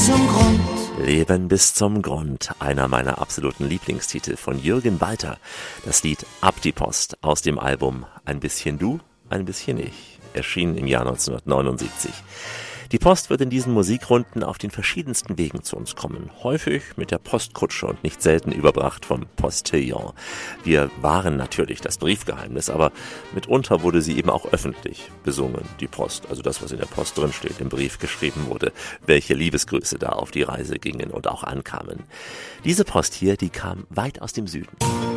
bis zum Grund. Leben bis zum Grund, einer meiner absoluten Lieblingstitel von Jürgen Walter. Das Lied Ab die Post aus dem Album Ein bisschen du, ein bisschen ich, erschienen im Jahr 1979. Die Post wird in diesen Musikrunden auf den verschiedensten Wegen zu uns kommen. Häufig mit der Postkutsche und nicht selten überbracht vom Postillon. Wir wahren natürlich das Briefgeheimnis, aber mitunter wurde sie eben auch öffentlich besungen, die Post. Also das, was in der Post drinsteht, im Brief geschrieben wurde, welche Liebesgrüße da auf die Reise gingen und auch ankamen. Diese Post hier, die kam weit aus dem Süden.